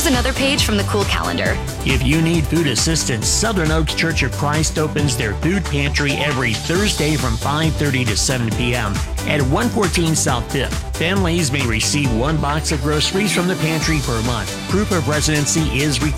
Here's another page from the cool calendar. If you need food assistance, Southern Oaks Church of Christ opens their food pantry every Thursday from 5:30 to 7 p.m. at 114 South 5th. Families may receive one box of groceries from the pantry per month. Proof of residency is required.